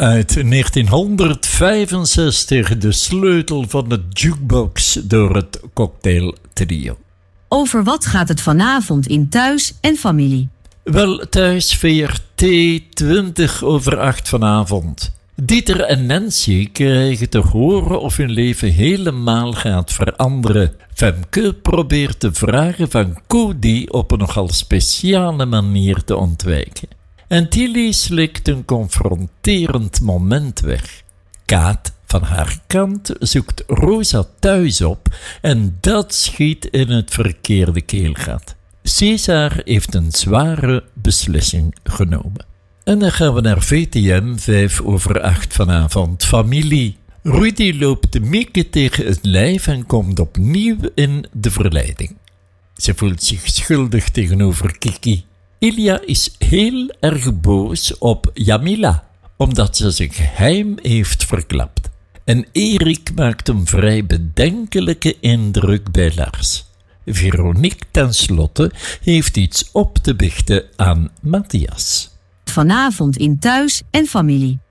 Uit 1965 de sleutel van de jukebox door het cocktailtrio. Over wat gaat het vanavond in Thuis en Familie? Wel, Thuis VRT 20:08 vanavond. Dieter en Nancy krijgen te horen of hun leven helemaal gaat veranderen. Femke probeert de vragen van Cody op een nogal speciale manier te ontwijken. En Tilly slikt een confronterend moment weg. Kaat van haar kant zoekt Rosa thuis op en dat schiet in het verkeerde keelgat. César heeft een zware beslissing genomen. En dan gaan we naar VTM 5:08 vanavond. Familie. Rudy loopt Mieke tegen het lijf en komt opnieuw in de verleiding. Ze voelt zich schuldig tegenover Kiki. Ilja is heel erg boos op Jamila, omdat ze zijn geheim heeft verklapt. En Erik maakt een vrij bedenkelijke indruk bij Lars. Veronique tenslotte heeft iets op te biechten aan Matthias. Vanavond in Thuis en Familie.